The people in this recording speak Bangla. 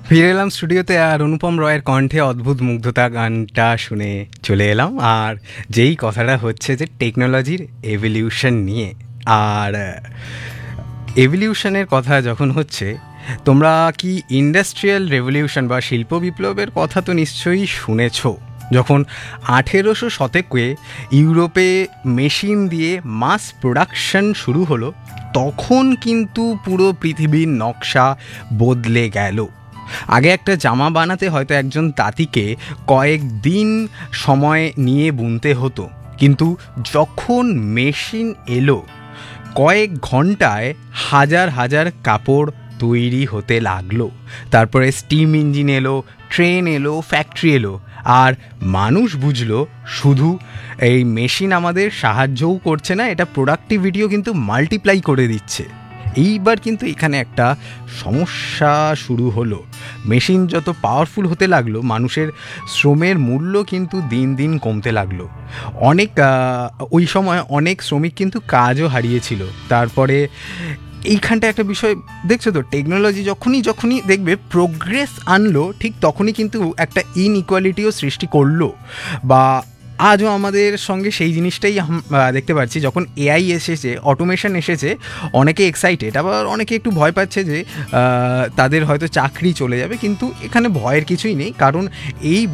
ফিরে এলাম স্টুডিওতে, আর অনুপম রয়ের কণ্ঠে অদ্ভুত মুগ্ধতা গানটা শুনে চলে এলাম। আর যেই কথাটা হচ্ছে যে টেকনোলজির এভলিউশন নিয়ে, আর এভলিউশনের কথা যখন হচ্ছে, তোমরা কি ইন্ডাস্ট্রিয়াল রেভলিউশন বা শিল্প বিপ্লবের কথা তো নিশ্চয়ই শুনেছ। যখন 1800 শতকে ইউরোপে মেশিন দিয়ে মাস প্রোডাকশন শুরু হলো, তখন কিন্তু পুরো পৃথিবীর নকশা বদলে গেল। আগে একটা জামা বানাতে হয়তো একজন তাঁতিকে কয়েকদিন সময় নিয়ে বুনতে হতো, কিন্তু যখন মেশিন এলো, কয়েক ঘন্টায় হাজার হাজার কাপড় তৈরি হতে লাগলো। তারপরে স্টিম ইঞ্জিন এলো, ট্রেন এলো, ফ্যাক্টরি এলো, আর মানুষ বুঝলো শুধু এই মেশিন আমাদের সাহায্যও করছে না, এটা প্রোডাক্টিভিটিও কিন্তু মাল্টিপ্লাই করে দিচ্ছে। এইবার কিন্তু এখানে একটা সমস্যা শুরু হলো। মেশিন যত পাওয়ারফুল হতে লাগলো, মানুষের শ্রমের মূল্য কিন্তু দিন দিন কমতে লাগলো। ওই সময় অনেক শ্রমিক কিন্তু কাজও হারিয়েছিল। তারপরে এইখানটা একটা বিষয় দেখছো তো, টেকনোলজি যখনই দেখবে প্রোগ্রেস আনলো, ঠিক তখনই কিন্তু একটা ইনইকুয়ালিটিও সৃষ্টি করলো। বা আজও আমাদের সঙ্গে সেই জিনিসটাই দেখতে পাচ্ছি। যখন এআই এসেছে, অটোমেশন এসেছে, অনেকে এক্সাইটেড, আবার অনেকে একটু ভয় পাচ্ছে যে তাদের হয়তো চাকরি চলে যাবে। কিন্তু এখানে ভয়ের কিছুই নেই, কারণ এই